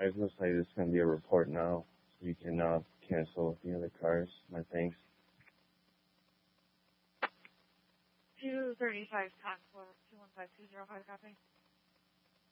It looks like there's going to be a report now. So you can cancel the other cars. My thanks. 235 Concord 215-205, copy.